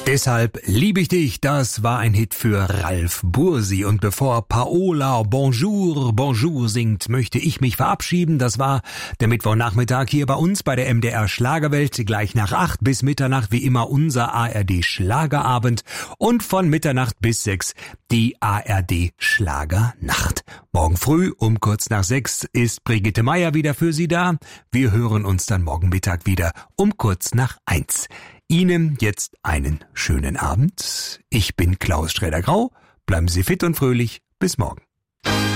Deshalb liebe ich dich, das war ein Hit für Ralf Bursi. Und bevor Paola Bonjour, Bonjour singt, möchte ich mich verabschieden. Das war der Mittwochnachmittag hier bei uns bei der MDR Schlagerwelt. Gleich nach 8 bis Mitternacht wie immer unser ARD Schlagerabend und von Mitternacht bis 6 die ARD Schlagernacht. Morgen früh um kurz nach 6 ist Brigitte Meier wieder für Sie da. Wir hören uns dann morgen Mittag wieder um kurz nach 1. Ihnen jetzt einen schönen Abend. Ich bin Klaus Sträder-Grau. Bleiben Sie fit und fröhlich. Bis morgen.